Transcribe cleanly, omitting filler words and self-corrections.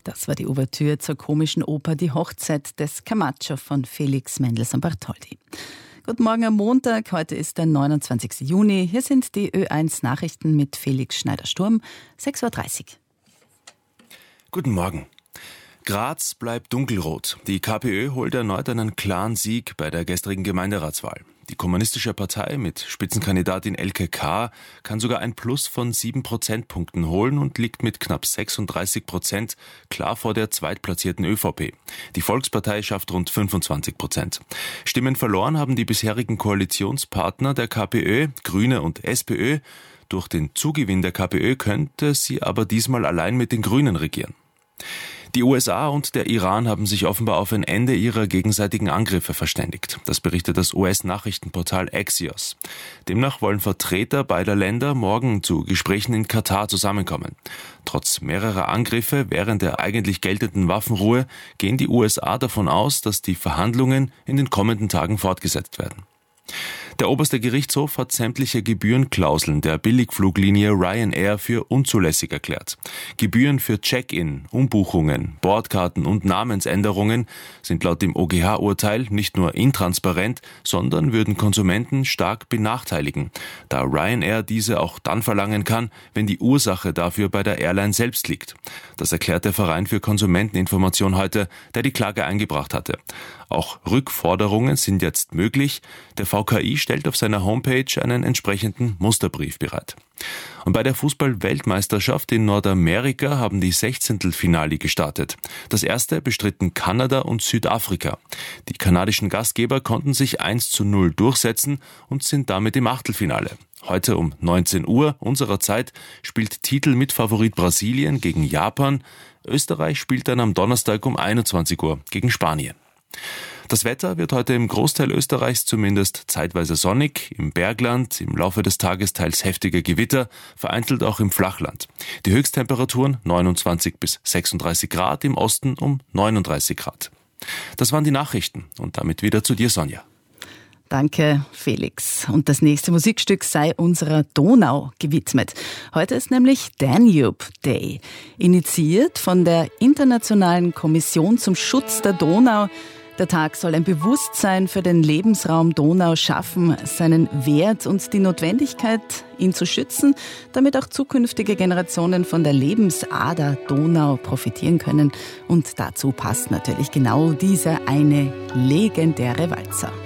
Das war die Ouvertüre zur komischen Oper Die Hochzeit des Camacho von Felix Mendelssohn Bartholdy. Guten Morgen am Montag, heute ist der 29. Juni. Hier sind die Ö1 Nachrichten mit Felix Schneider-Sturm, 6.30 Uhr. Guten Morgen. Graz bleibt dunkelrot. Die KPÖ holt erneut einen klaren Sieg bei der gestrigen Gemeinderatswahl. Die kommunistische Partei mit Spitzenkandidatin Elke K. kann sogar ein Plus von 7 Prozentpunkten holen und liegt mit knapp 36% klar vor der zweitplatzierten ÖVP. Die Volkspartei schafft rund 25%. Stimmen verloren haben die bisherigen Koalitionspartner der KPÖ, Grüne und SPÖ. Durch den Zugewinn der KPÖ könnte sie aber diesmal allein mit den Grünen regieren. Die USA und der Iran haben sich offenbar auf ein Ende ihrer gegenseitigen Angriffe verständigt. Das berichtet das US-Nachrichtenportal Axios. Demnach wollen Vertreter beider Länder morgen zu Gesprächen in Katar zusammenkommen. Trotz mehrerer Angriffe während der eigentlich geltenden Waffenruhe gehen die USA davon aus, dass die Verhandlungen in den kommenden Tagen fortgesetzt werden. Der oberste Gerichtshof hat sämtliche Gebührenklauseln der Billigfluglinie Ryanair für unzulässig erklärt. Gebühren für Check-in, Umbuchungen, Bordkarten und Namensänderungen sind laut dem OGH-Urteil nicht nur intransparent, sondern würden Konsumenten stark benachteiligen, da Ryanair diese auch dann verlangen kann, wenn die Ursache dafür bei der Airline selbst liegt. Das erklärt der Verein für Konsumenteninformation heute, der die Klage eingebracht hatte. Auch Rückforderungen sind jetzt möglich. Der VKI stellt auf seiner Homepage einen entsprechenden Musterbrief bereit. Und bei der Fußball-Weltmeisterschaft in Nordamerika haben die 16. gestartet. Das erste bestritten Kanada und Südafrika. Die kanadischen Gastgeber konnten sich 1:0 durchsetzen und sind damit im Achtelfinale. Heute um 19 Uhr unserer Zeit spielt Titelmitfavorit Brasilien gegen Japan. Österreich spielt dann am Donnerstag um 21 Uhr gegen Spanien. Das Wetter wird heute im Großteil Österreichs zumindest zeitweise sonnig, im Bergland im Laufe des Tages teils heftige Gewitter, vereinzelt auch im Flachland. Die Höchsttemperaturen 29 bis 36 Grad, im Osten um 39 Grad. Das waren die Nachrichten und damit wieder zu dir, Sonja. Danke, Felix. Und das nächste Musikstück sei unserer Donau gewidmet. Heute ist nämlich Danube Day, initiiert von der Internationalen Kommission zum Schutz der Donau. Der Tag soll ein Bewusstsein für den Lebensraum Donau schaffen, seinen Wert und die Notwendigkeit, ihn zu schützen, damit auch zukünftige Generationen von der Lebensader Donau profitieren können. Und dazu passt natürlich genau dieser eine legendäre Walzer.